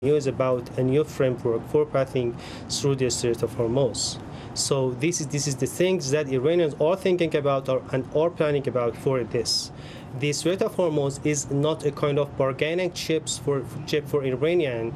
news about a new framework for passing through the Strait of Hormuz. So this is the things that Iranians are thinking about and are planning about for this. The Strait of Hormuz is not a kind of bargaining chip for Iranian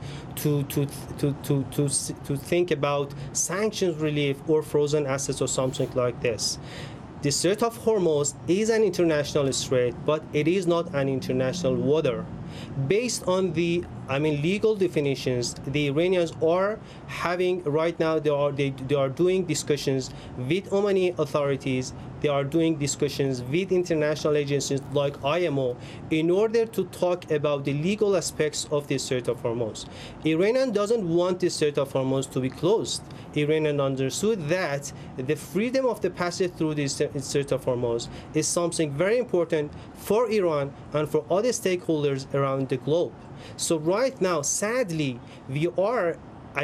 to think about sanctions relief or frozen assets or something like this. The Strait of Hormuz is an international strait, but it is not an international water. Based on the legal definitions, the Iranians are having right now. They are doing discussions with Omani authorities. They are doing discussions with international agencies like IMO in order to talk about the legal aspects of the Strait of Hormuz. Iran doesn't want the Strait of Hormuz to be closed. Iran understood that the freedom of the passage through the Strait of Hormuz is something very important for Iran and for other stakeholders around the globe. So right now, sadly, we are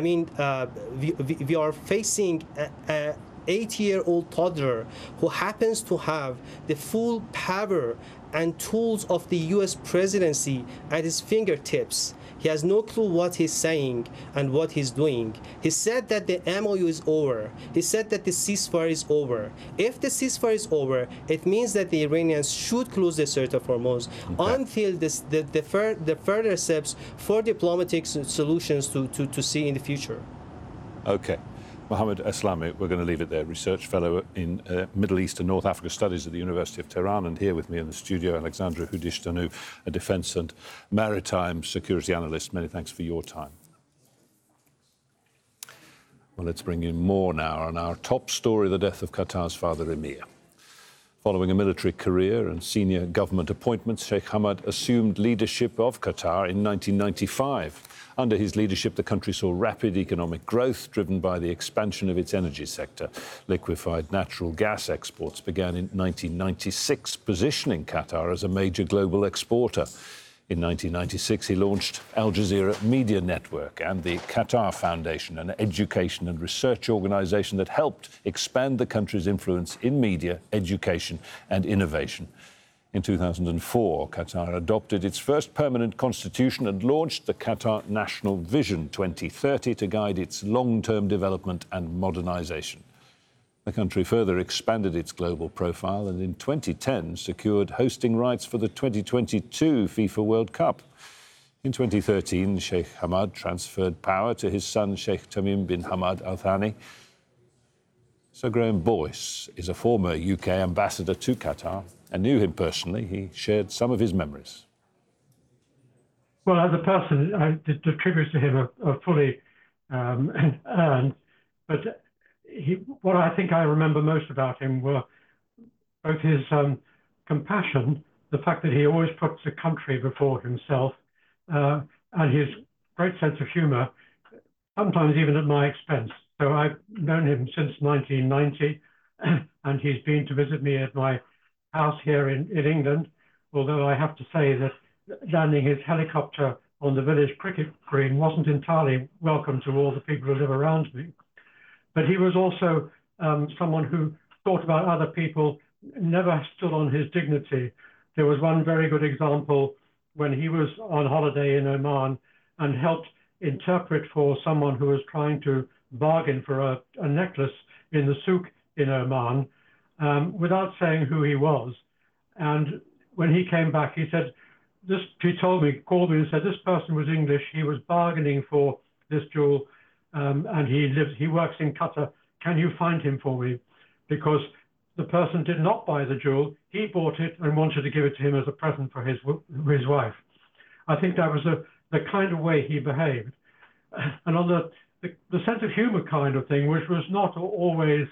facing a 8-year-old toddler who happens to have the full power and tools of the US presidency at his fingertips. He has no clue what he's saying and what he's doing. He said that the MOU is over. He said that the ceasefire is over. If the ceasefire is over, it means that the Iranians should close the Strait of Hormuz until the further steps for diplomatic solutions to see in the future. Okay. Mohammed Eslami, we're going to leave it there, research fellow in Middle East and North Africa Studies at the University of Tehran, and here with me in the studio, Alexandra Hudishtanu, a defence and maritime security analyst. Many thanks for your time. Well, let's bring in more now on our top story, the death of Qatar's father, Emir. Following a military career and senior government appointments, Sheikh Hamad assumed leadership of Qatar in 1995. Under his leadership, the country saw rapid economic growth driven by the expansion of its energy sector. Liquefied natural gas exports began in 1996, positioning Qatar as a major global exporter. In 1996, he launched Al Jazeera Media Network and the Qatar Foundation, an education and research organisation that helped expand the country's influence in media, education and innovation. In 2004, Qatar adopted its first permanent constitution and launched the Qatar National Vision 2030 to guide its long-term development and modernisation. The country further expanded its global profile and in 2010 secured hosting rights for the 2022 FIFA World Cup. In 2013, Sheikh Hamad transferred power to his son Sheikh Tamim bin Hamad Al Thani. Sir Graham Boyce is a former UK ambassador to Qatar and knew him personally. He shared some of his memories. Well, as a person, the tributes to him are fully earned, but what I think I remember most about him were both his compassion, the fact that he always puts the country before himself, and his great sense of humour, sometimes even at my expense. So I've known him since 1990, and he's been to visit me at my house here in England, although I have to say that landing his helicopter on the village cricket green wasn't entirely welcome to all the people who live around me. But he was also someone who thought about other people, never stood on his dignity. There was one very good example when he was on holiday in Oman and helped interpret for someone who was trying to bargain for a necklace in the souk in Oman without saying who he was. And when he came back, he said, called me and said, this person was English. He was bargaining for this jewel. And he works in Qatar. Can you find him for me? Because the person did not buy the jewel. He bought it and wanted to give it to him as a present for his wife. I think that was the kind of way he behaved. And on the sense of humor kind of thing, which was not always,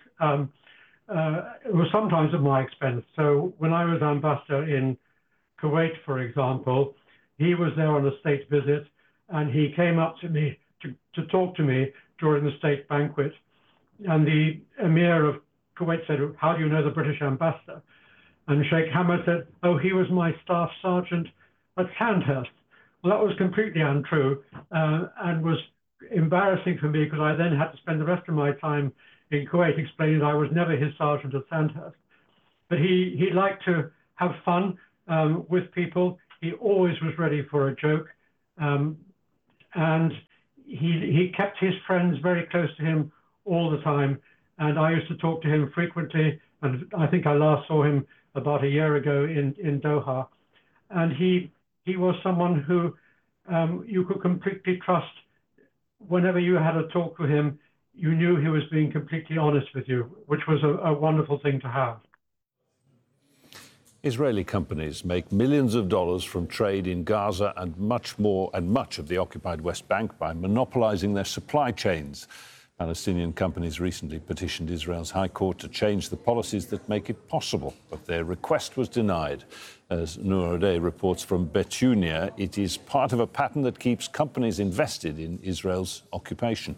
it was sometimes at my expense. So when I was ambassador in Kuwait, for example, he was there on a state visit and he came up to me to talk to me during the state banquet. And the Emir of Kuwait said, how do you know the British ambassador? And Sheikh Hamad said, oh, he was my staff sergeant at Sandhurst. Well, that was completely untrue and was embarrassing for me because I then had to spend the rest of my time in Kuwait explaining that I was never his sergeant at Sandhurst. But he liked to have fun with people. He always was ready for a joke. and he kept his friends very close to him all the time. And I used to talk to him frequently, and I think I last saw him about a year ago in Doha. And he was someone who you could completely trust. Whenever you had a talk with him, you knew he was being completely honest with you, which was a wonderful thing to have. Israeli companies make millions of dollars from trade in Gaza and much of the occupied West Bank by monopolizing their supply chains. Palestinian companies recently petitioned Israel's High Court to change the policies that make it possible, but their request was denied. As Noor Odeh reports from Betunia, it is part of a pattern that keeps companies invested in Israel's occupation.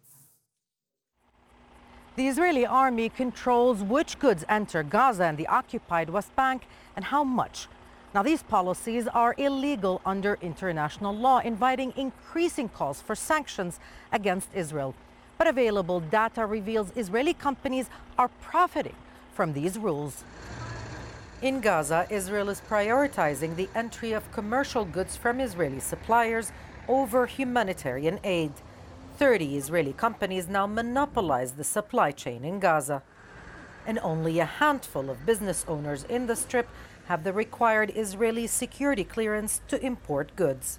The Israeli army controls which goods enter Gaza and the occupied West Bank and how much. Now, these policies are illegal under international law, inviting increasing calls for sanctions against Israel. But available data reveals Israeli companies are profiting from these rules. In Gaza, Israel is prioritizing the entry of commercial goods from Israeli suppliers over humanitarian aid. 30 Israeli companies now monopolize the supply chain in Gaza. And only a handful of business owners in the Strip have the required Israeli security clearance to import goods.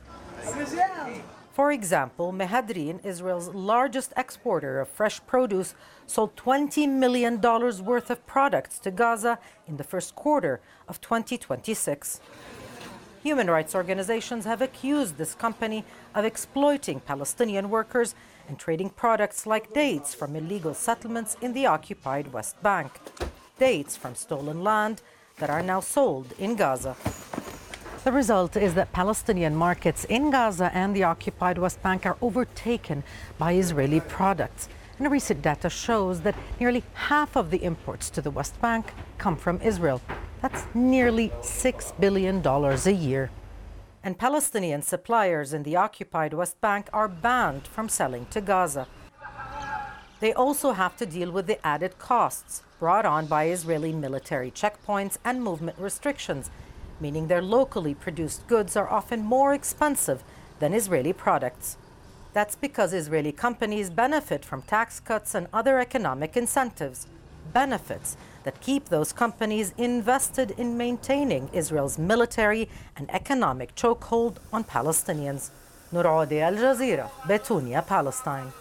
For example, Mehadrin, Israel's largest exporter of fresh produce, sold $20 million worth of products to Gaza in the first quarter of 2026. Human rights organizations have accused this company of exploiting Palestinian workers and trading products like dates from illegal settlements in the occupied West Bank, dates from stolen land that are now sold in Gaza. The result is that Palestinian markets in Gaza and the occupied West Bank are overtaken by Israeli products. And recent data shows that nearly half of the imports to the West Bank come from Israel. That's nearly $6 billion a year. And Palestinian suppliers in the occupied West Bank are banned from selling to Gaza. They also have to deal with the added costs brought on by Israeli military checkpoints and movement restrictions, meaning their locally produced goods are often more expensive than Israeli products. That's because Israeli companies benefit from tax cuts and other economic incentives, benefits that keep those companies invested in maintaining Israel's military and economic chokehold on Palestinians. Noor Odeh, Al Jazeera, Betunia, Palestine.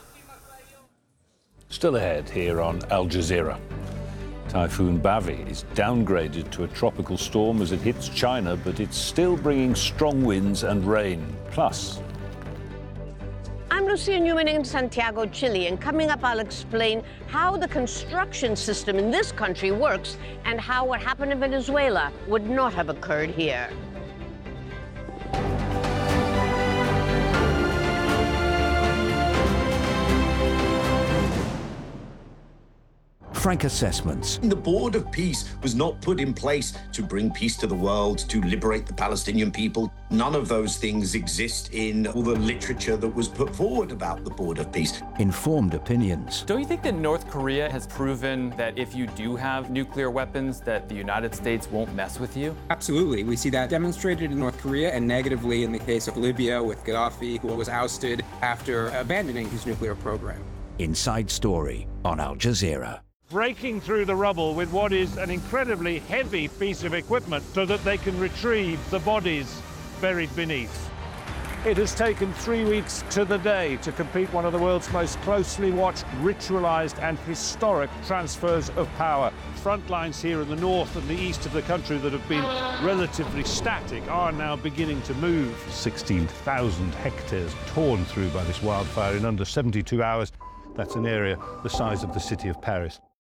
Still ahead here on Al Jazeera. Typhoon Bavi is downgraded to a tropical storm as it hits China, but it's still bringing strong winds and rain. Plus, I'm Lucia Newman in Santiago, Chile, and coming up I'll explain how the construction system in this country works and how what happened in Venezuela would not have occurred here. Frank Assessments. The Board of Peace was not put in place to bring peace to the world, to liberate the Palestinian people. None of those things exist in all the literature that was put forward about the Board of Peace. Informed opinions. Don't you think that North Korea has proven that if you do have nuclear weapons, that the United States won't mess with you? Absolutely. We see that demonstrated in North Korea and negatively in the case of Libya with Gaddafi, who was ousted after abandoning his nuclear program. Inside Story on Al Jazeera. Breaking through the rubble with what is an incredibly heavy piece of equipment so that they can retrieve the bodies buried beneath. It has taken 3 weeks to the day to complete one of the world's most closely watched, ritualized and historic transfers of power. Front lines here in the north and the east of the country that have been relatively static are now beginning to move. 16,000 hectares torn through by this wildfire in under 72 hours. That's an area the size of the city of Paris.